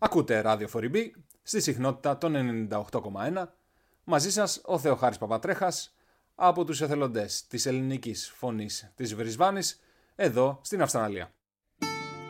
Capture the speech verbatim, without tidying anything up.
Ακούτε ράδιο φορ-μπι στη συχνότητα των ενενήντα οκτώ κόμμα ένα. Μαζί σας ο Θεοχάρης Παπατρέχας από τους εθελοντές της ελληνικής φωνής της Βρισβάνης εδώ στην Αυστραλία.